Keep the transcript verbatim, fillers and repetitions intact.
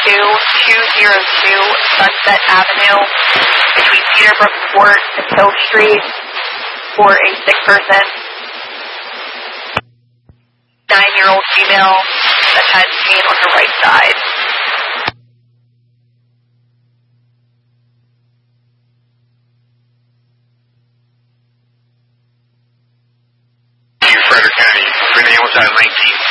two two zero two Sunset Avenue between Cedarbrook Court and Hill Street for a sick person. Nine-year-old female that has pain on her right side. Frederick County, Renee was out of nineteen.